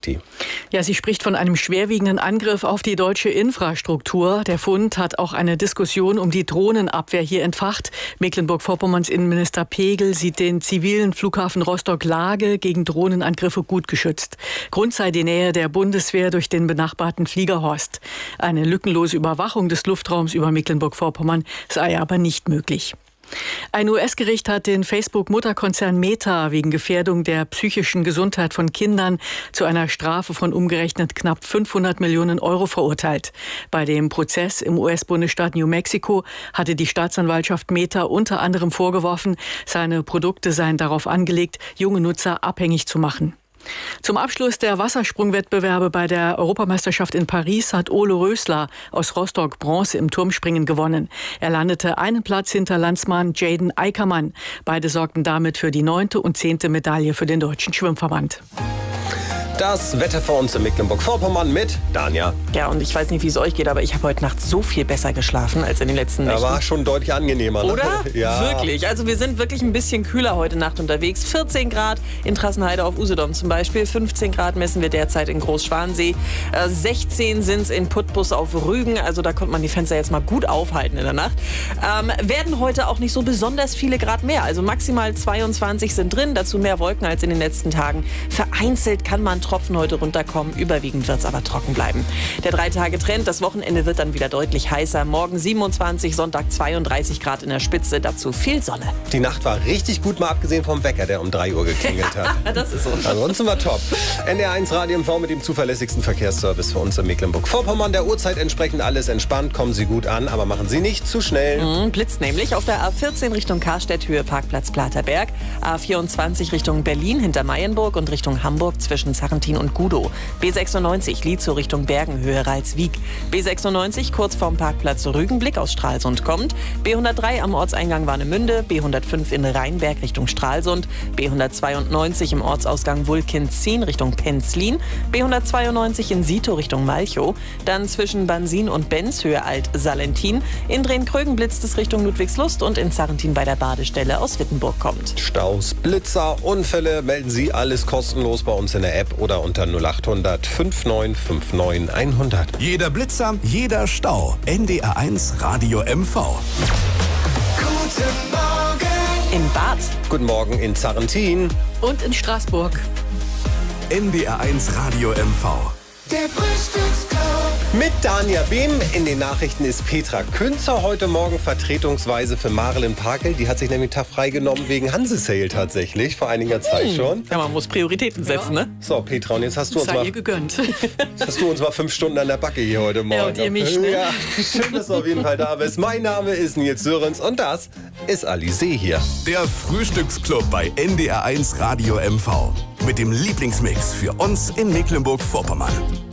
Ja, sie spricht von einem schwerwiegenden Angriff auf die deutsche Infrastruktur. Der Fund hat auch eine Diskussion um die Drohnenabwehr hier entfacht. Mecklenburg-Vorpommerns Innenminister Pegel sieht den zivilen Flughafen Rostock-Lage gegen Drohnenangriffe gut geschützt. Grund sei die Nähe der Bundeswehr durch den benachbarten Fliegerhorst. Eine lückenlose Überwachung des Luftraums über Mecklenburg-Vorpommern sei aber nicht möglich. Ein US-Gericht hat den Facebook-Mutterkonzern Meta wegen Gefährdung der psychischen Gesundheit von Kindern zu einer Strafe von umgerechnet knapp 500 Millionen Euro verurteilt. Bei dem Prozess im US-Bundesstaat New Mexico hatte die Staatsanwaltschaft Meta unter anderem vorgeworfen, seine Produkte seien darauf angelegt, junge Nutzer abhängig zu machen. Zum Abschluss der Wassersprungwettbewerbe bei der Europameisterschaft in Paris hat Ole Rösler aus Rostock Bronze im Turmspringen gewonnen. Er landete einen Platz hinter Landsmann Jaden Eickermann. Beide sorgten damit für die 9. und 10. Medaille für den Deutschen Schwimmverband. Das Wetter für uns in Mecklenburg-Vorpommern mit Danja. Ja, und ich weiß nicht, wie es euch geht, aber ich habe heute Nacht so viel besser geschlafen als in den letzten Nächten. War schon deutlich angenehmer. Ne? Oder? Ja. Wirklich. Also wir sind wirklich ein bisschen kühler heute Nacht unterwegs. 14 Grad in Trassenheide auf Usedom zum Beispiel. 15 Grad messen wir derzeit in Großschwansee. 16 sind es in Putbus auf Rügen. Also da konnte man die Fenster jetzt mal gut aufhalten in der Nacht. Werden heute auch nicht so besonders viele Grad mehr. Also maximal 22 sind drin. Dazu mehr Wolken als in den letzten Tagen. Vereinzelt kann man Tropfen heute runterkommen. Überwiegend wird es aber trocken bleiben. Der 3-Tage-Trend, das Wochenende wird dann wieder deutlich heißer. Morgen 27, Sonntag 32 Grad in der Spitze. Dazu viel Sonne. Die Nacht war richtig gut, mal abgesehen vom Wecker, der um 3 Uhr geklingelt hat. Das ist so. Ansonsten war top. NDR1 Radio MV mit dem zuverlässigsten Verkehrsservice für uns in Mecklenburg-Vorpommern. Der Uhrzeit entsprechend alles entspannt. Kommen Sie gut an, aber machen Sie nicht zu schnell. Blitzt nämlich auf der A14 Richtung Karstedt, Höhe Parkplatz Platerberg. A24 Richtung Berlin hinter Mayenburg und Richtung Hamburg zwischen Sarrentin und Gudow. B96 Lietzow Richtung Bergen, Höhe Ralswiek. B96 kurz vorm Parkplatz Rügenblick aus Stralsund kommt. B103 am Ortseingang Warnemünde. B105 in Rheinberg Richtung Stralsund. B192 im Ortsausgang Wulkenzien Richtung Penzlin. B192 in Sito Richtung Malchow. Dann zwischen Bansin und Benz, Höhe Alt-Salentin. In Drehn-Krögen blitzt es Richtung Ludwigslust und in Sarrentin bei der Badestelle aus Wittenburg kommt. Staus, Blitzer, Unfälle melden Sie alles kostenlos bei uns in der App oder unter 0800 5959 100. Jeder Blitzer, jeder Stau. NDR1 Radio MV. Guten Morgen In Bad. Guten Morgen in Sarrentin. Und in Straßburg. NDR1 Radio MV. Der Frühstücksclub. Mit Danja Behm. In den Nachrichten ist Petra Künzer heute Morgen vertretungsweise für Marilyn Parkel. Die hat sich nämlich einen Tag freigenommen wegen Hanse-Sale tatsächlich, vor einiger Zeit schon. Ja, man muss Prioritäten setzen, ne? So, Petra, und jetzt hast du uns Sei ihr gegönnt. 5 Stunden an der Backe hier heute Morgen. Ja, und ihr mich, ne? Ja, schön, dass du auf jeden Fall da bist. Mein Name ist Nils Sörens und das ist Alice hier. Der Frühstücksclub bei NDR1 Radio MV. Mit dem Lieblingsmix für uns in Mecklenburg-Vorpommern.